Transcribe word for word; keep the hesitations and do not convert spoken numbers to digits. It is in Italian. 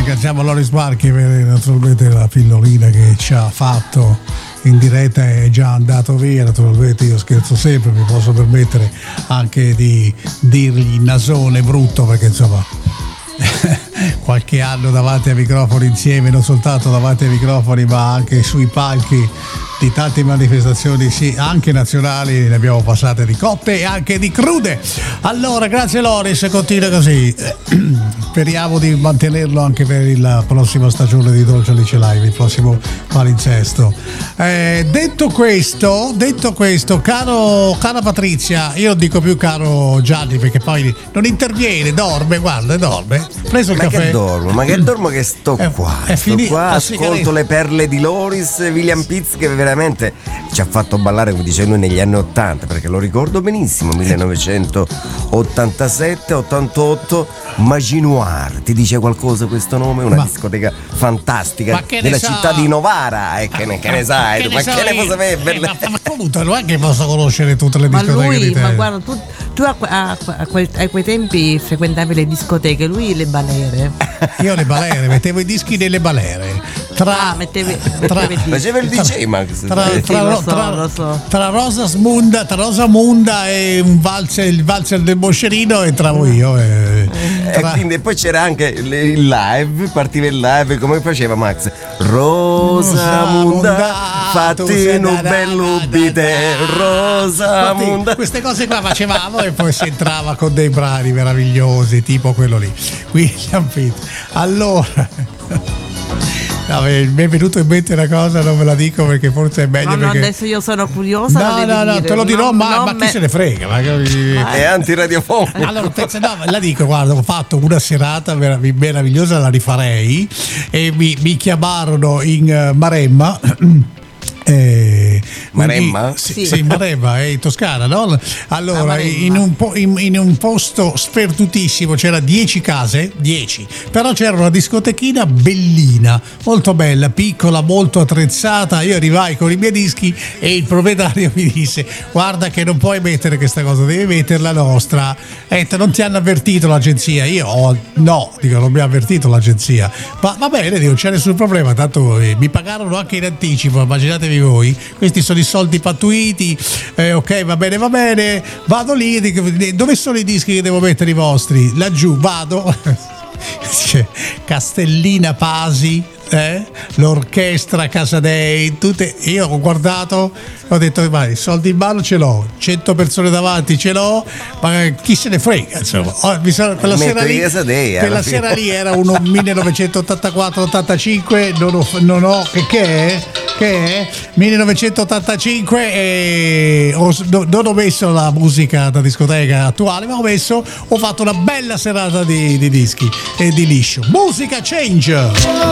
ringraziamo Loris Marchi per naturalmente la pillolina che ci ha fatto in diretta, è già andato via. Naturalmente io scherzo sempre, mi posso permettere anche di dirgli nasone brutto, perché insomma qualche anno davanti ai microfoni insieme, non soltanto davanti ai microfoni ma anche sui palchi di tante manifestazioni, sì, anche nazionali, ne abbiamo passate di cotte e anche di crude. Allora, grazie Loris, continua così. Speriamo di mantenerlo anche per la prossima stagione di Dolce Alice Live, il prossimo palinsesto. Eh, detto questo, detto questo, caro, cara Patrizia, io non dico più caro Gianni perché poi non interviene, dorme, guarda, dorme. Preso il ma caffè. Che dormo, ma che dormo che sto è, qua, è sto finito, qua, ascolto le perle di Loris, William Pitts, che veramente ci ha fatto ballare, come dice lui, negli anni ottanta, perché lo ricordo benissimo, millenovecentottantasette ottantotto, Maginoire, ti dice qualcosa questo nome? Una ma, discoteca fantastica della so? città di Novara, e che ne, che ne sai, che ma ne che ne può sapere? Eh, ma, ma comunque non è che posso conoscere tutte le discoteche ma lui, di te. Ma guarda, tu, tu a, a, a, quei, a quei tempi frequentavi le discoteche, lui le balere. Io le balere, mettevo i dischi nelle balere. Tra, ah, mettevi, tra, faceva il D J Max. Tra, tra, sì, tra, lo so, tra, lo so. tra Rosa Smunda, tra Rosa Munda e un valzer, il valzer del Moscerino entravo io. E, tra... e quindi poi c'era anche il live, partiva il live, come faceva Max? Rosa, Rosa Munda, Munda fatti un bello bidè, Rosa Infatti, Munda. Queste cose qua facevamo e poi si entrava con dei brani meravigliosi, tipo quello lì. William Pitt. Allora. No, mi è venuto in mente una cosa, non ve la dico perché forse è meglio. No, no, perché... adesso io sono curiosa. No, no, no, dire. te lo dirò, no, ma, ma me... chi se ne frega? Ma... È antiradiofonico. Allora, penso, no, la dico, guarda, ho fatto una serata meravigliosa, la rifarei, e mi, mi chiamarono in uh, Maremma. Eh, Maremma? Sì, sì. sì, Maremma è in Toscana, no? Allora, ah, in, un po- in, in un posto sperdutissimo c'era dieci case, dieci, però c'era una discotechina bellina, molto bella, piccola, molto attrezzata. Io arrivai con i miei dischi e il proprietario mi disse: guarda che non puoi mettere questa cosa, devi metterla nostra. E non ti hanno avvertito l'agenzia? Io oh, no, dico, non mi ha avvertito l'agenzia. Ma va bene, dico, c'è nessun problema, tanto eh, mi pagarono anche in anticipo, immaginatevi voi, questi sono i soldi pattuiti, eh, ok, va bene, va bene, vado lì, dico, dove sono i dischi che devo mettere i vostri? Laggiù, vado. Castellina Pasi, eh? L'orchestra Casadei, tutte. Io ho guardato, ho detto: ma i soldi in mano ce l'ho, cento persone davanti ce l'ho, ma chi se ne frega, insomma. Oh, mi sono, quella sera lì, Casadei, quella sera lì era uno millenovecentottantaquattro ottantacinque, non ho, non ho che, che è? Che è? millenovecentottantacinque, e ho, non ho messo la musica da discoteca attuale, ma ho messo, ho fatto una bella serata di, di dischi e di liscio. Musica Change.